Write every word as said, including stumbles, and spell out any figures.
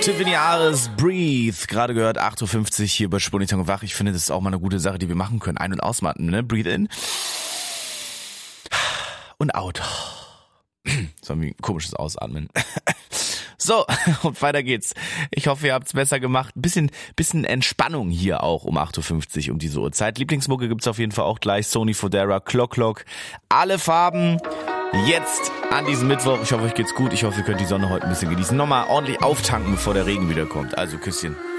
Tiffany Ares, Breathe. Gerade gehört, acht Uhr fünfzig hier bei Spuniton wach. Ich finde, das ist auch mal eine gute Sache, die wir machen können. Ein- und ausatmen, ne? Breathe in. Und out. Das war wie ein komisches Ausatmen. So, und weiter geht's. Ich hoffe, ihr habt's besser gemacht. Ein bisschen, bisschen Entspannung hier auch um acht Uhr fünfzig um diese Uhrzeit. Lieblingsmucke gibt's auf jeden Fall auch gleich. Sony Fodera, Clock Clock. Alle Farben. Jetzt an diesem Mittwoch. Ich hoffe, euch geht's gut. Ich hoffe, ihr könnt die Sonne heute ein bisschen genießen. Nochmal ordentlich auftanken, bevor der Regen wiederkommt. Also Küsschen.